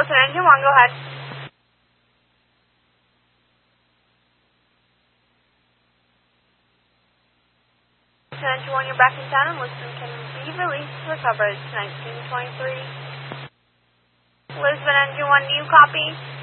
10 engine 1, go ahead. 10 engine 1, you're back in town and listen can be released for coverage 1923. Lisbon engine 1, do you copy?